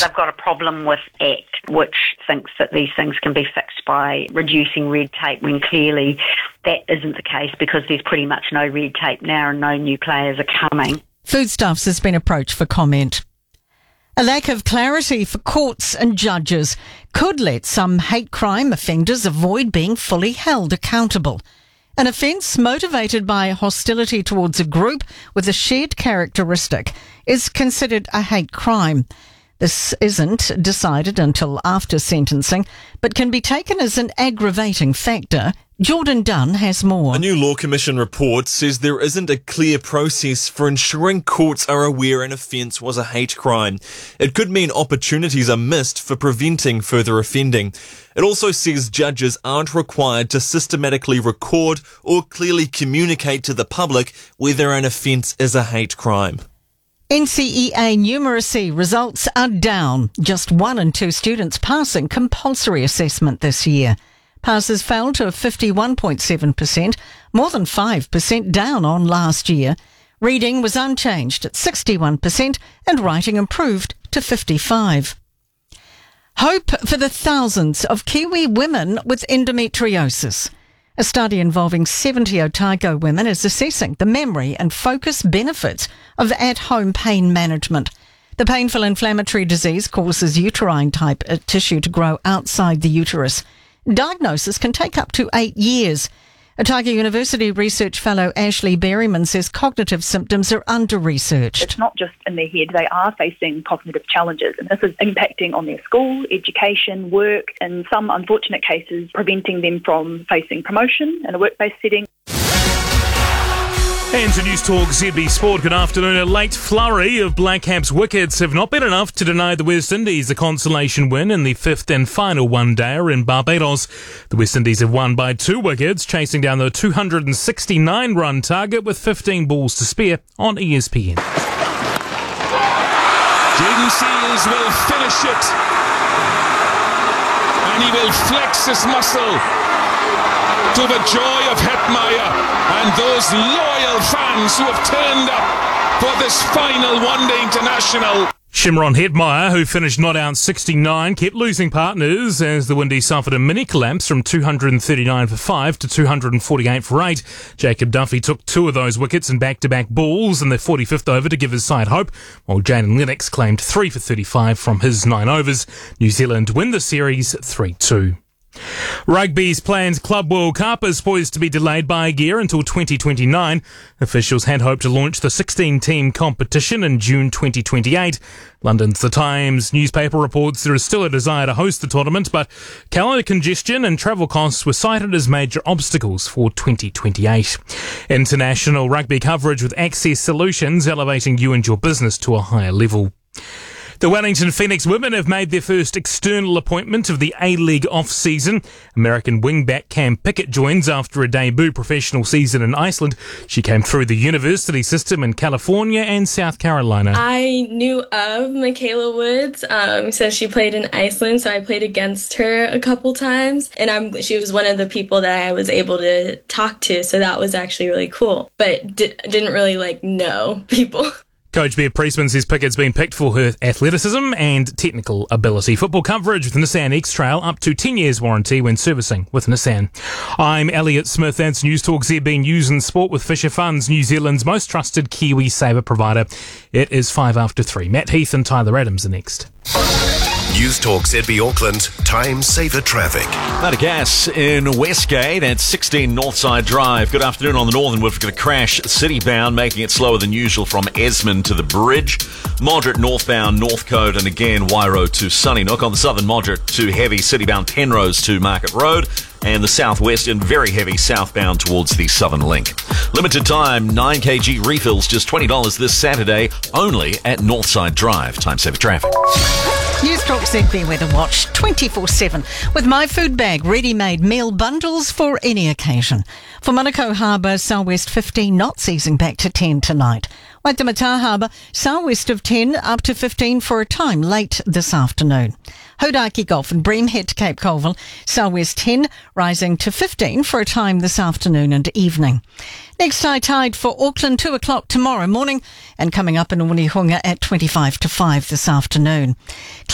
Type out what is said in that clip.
They've got a problem with ACT, which thinks that these things can be fixed by reducing red tape, when clearly that isn't the case, because there's pretty much no red tape now and no new players are coming. Foodstuffs has been approached for comment. A lack of clarity for courts and judges could let some hate crime offenders avoid being fully held accountable. An offence motivated by hostility towards a group with a shared characteristic is considered a hate crime. This isn't decided until after sentencing, but can be taken as an aggravating factor. Jordan Dunn has more. A new Law Commission report says there isn't a clear process for ensuring courts are aware an offence was a hate crime. It could mean opportunities are missed for preventing further offending. It also says judges aren't required to systematically record or clearly communicate to the public whether an offence is a hate crime. NCEA numeracy results are down. Just 1 in 2 students passing compulsory assessment this year. Passes fell to 51.7%, more than 5% down on last year. Reading was unchanged at 61% and writing improved to 55%. Hope for the thousands of Kiwi women with endometriosis. A study involving 70 Otago women is assessing the memory and focus benefits of at-home pain management. The painful inflammatory disease causes uterine-type tissue to grow outside the uterus. Diagnosis can take up to 8 years. Otago University research fellow Ashley Berryman says cognitive symptoms are under-researched. It's not just in their head, they are facing cognitive challenges, and this is impacting on their school, education, work, in some unfortunate cases preventing them from facing promotion in a work-based setting. And to News Talk ZB Sport, good afternoon. A late flurry of Black Caps wickets have not been enough to deny the West Indies a consolation win in the 5th and final one-dayer in Barbados. The West Indies have won by 2 wickets, chasing down the 269-run target with 15 balls to spare on ESPN. Jaden Seals will finish it, and he will flex his muscle to the joy of Hetmeyer and those loyal fans who have turned up for this final one-day international. Shimron Hetmeyer, who finished not out 69, kept losing partners as the Windies suffered a mini collapse from 239 for 5 to 248 for 8. Jacob Duffy took 2 of those wickets in back-to-back balls in the 45th over to give his side hope, while Jayden Lennox claimed 3 for 35 from his 9 overs. New Zealand win the series 3-2. Rugby's planned Club World Cup is poised to be delayed by a year until 2029. Officials had hoped to launch the 16-team competition in June 2028. London's The Times newspaper reports there is still a desire to host the tournament, but calendar congestion and travel costs were cited as major obstacles for 2028. International rugby coverage with Access Solutions, elevating you and your business to a higher level. The Wellington Phoenix women have made their first external appointment of the A-League off-season. American wingback Cam Pickett joins after a debut professional season in Iceland. She came through the university system in California and South Carolina. I knew of Michaela Woods since she played in Iceland, so I played against her a couple times. And she was one of the people that I was able to talk to, so that was actually really cool. But didn't really know people. Coach Bev Priestman says Pickett's been picked for her athleticism and technical ability. Football coverage with Nissan X-Trail, up to 10 years warranty when servicing with Nissan. I'm Elliot Smith. That's News Talk ZB News and Sport with Fisher Funds, New Zealand's most trusted Kiwi saver provider. It is 3:05. Matt Heath and Tyler Adams are next. News Talk ZB Auckland, time saver traffic. Out of gas in Westgate at 16 Northside Drive. Good afternoon on the northern. We've got a crash city-bound, making it slower than usual from Esmond to the bridge. Moderate northbound Northcote and again Wairo to Sunnyside. On the southern, moderate to heavy city-bound Penrose to Market Road. And the southwest and very heavy southbound towards the Southern Link. Limited time 9 kg refills, just $20 this Saturday, only at Northside Drive. Time saver traffic. News Talk ZB Weather Watch 24/7 with My Food Bag, ready-made meal bundles for any occasion. For Manukau Harbour, southwest 15 knots, easing back to 10 tonight. Waitemata Harbour, southwest of 10 up to 15 for a time late this afternoon. Hodaki Gulf and Bream head to Cape Colville, southwest 10 rising to 15 for a time this afternoon and evening. Next high tide for Auckland, 2 o'clock tomorrow morning, and coming up in Onehunga at 25 to 5 this afternoon.